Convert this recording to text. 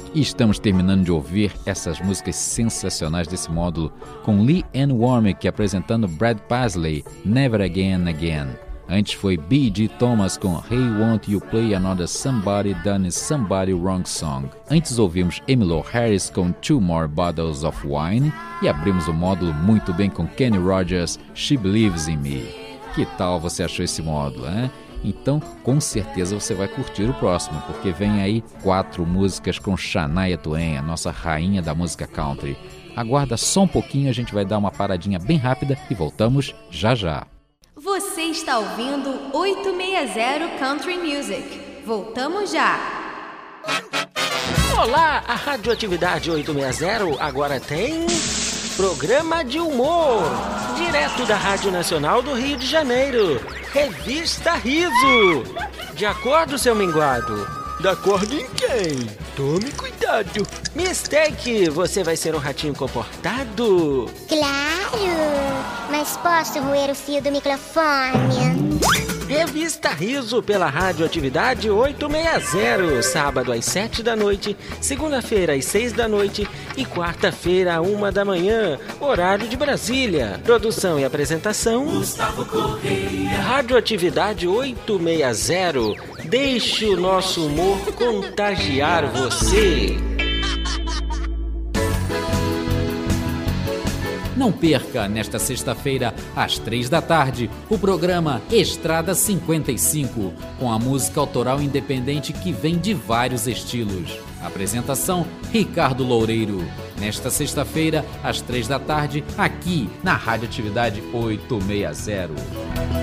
E estamos terminando de ouvir essas músicas sensacionais desse módulo com Lee Ann Womack apresentando Brad Paisley, Never Again Again. Antes foi B.G. Thomas com Hey Won't You Play Another Somebody Done Somebody Wrong Song. Antes ouvimos Emmylou Harris com Two More Bottles of Wine e abrimos o módulo muito bem com Kenny Rogers, She Believes in Me. Que tal você achou esse módulo, hein? Então, com certeza você vai curtir o próximo, porque vem aí 4 músicas com Shania Twain, a nossa rainha da música country. Aguarda só um pouquinho, a gente vai dar uma paradinha bem rápida e voltamos já já. Você está ouvindo 860 Country Music. Voltamos já. Olá, a Radioatividade 860 agora tem programa de humor, direto da Rádio Nacional do Rio de Janeiro. Revista Riso. De acordo, seu minguado? De acordo em quem? Tome cuidado. Mistake, você vai ser um ratinho comportado? Claro, mas posso roer o fio do microfone? Revista Riso pela Radioatividade 860, sábado às 7 da noite, segunda-feira às 6 da noite e quarta-feira à 1 da manhã, horário de Brasília. Produção e apresentação Gustavo Correia. Radioatividade 860, deixe o nosso humor contagiar você. Não perca, nesta sexta-feira, às 3 da tarde, o programa Estrada 55, com a música autoral independente que vem de vários estilos. Apresentação, Ricardo Loureiro. Nesta sexta-feira, às 3 da tarde, aqui na Radioatividade 860.